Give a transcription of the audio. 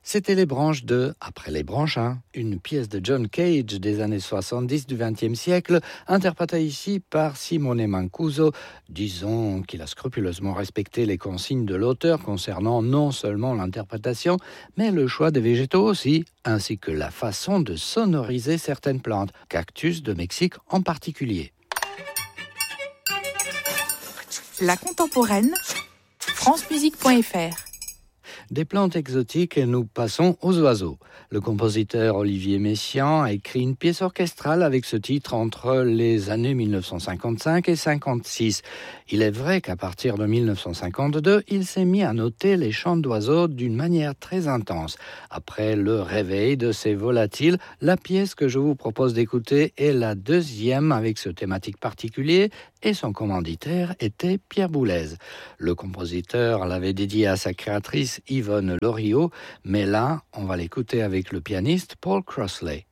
C'était Les Branches de Après les branches, une pièce de John Cage des années 70 du XXe siècle, interprétée ici par Simone Mancuso. Disons qu'il a scrupuleusement respecté les consignes de l'auteur concernant non seulement l'interprétation, mais le choix des végétaux aussi, ainsi que la façon de sonoriser certaines plantes, cactus de Mexique en particulier. La contemporaine, francemusique.fr. Des plantes exotiques, nous passons aux oiseaux. Le compositeur Olivier Messiaen a écrit une pièce orchestrale avec ce titre entre les années 1955 et 56. Il est vrai qu'à partir de 1952, il s'est mis à noter les chants d'oiseaux d'une manière très intense. Après le réveil de ces volatiles, la pièce que je vous propose d'écouter est la deuxième avec ce thématique particulier et son commanditaire était Pierre Boulez. Le compositeur l'avait dédié à sa créatrice Yvonne Loriot, mais là, on va l'écouter avec le pianiste Paul Crossley.